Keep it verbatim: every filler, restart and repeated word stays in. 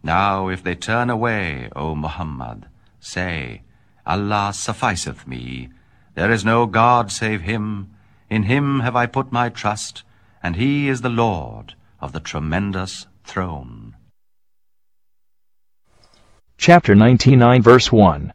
Now if they turn away, O Muhammad, say, Allah sufficeth me. There is no God save Him. In Him have I put my trust, and He is the Lord of the tremendous throne. Chapter ninety-nine, verse one.